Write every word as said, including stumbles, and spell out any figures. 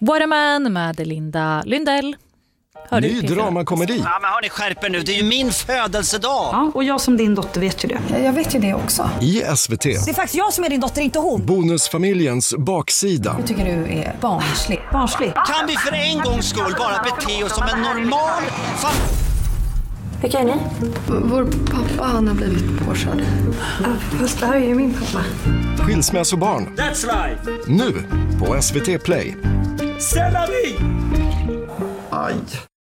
What a Man med Linda Lyndell. Hör Ny du, dramakomedi. Ja, men har ni skärper nu? Det är ju min födelsedag. Ja, och jag som din dotter vet ju det. Jag vet ju det också. I S V T. Det är faktiskt jag som är din dotter, inte hon. Bonusfamiljens baksida. Jag tycker du är barnslig. Barnslig. Kan vi för en gångs skull bara bete oss som en normal familj? Vilka är ni? Vår pappa, han har blivit påkörd. Fast det här är ju min pappa. Skilsmässobarn. That's life. Nu på S V T Play. Selleri! Aj.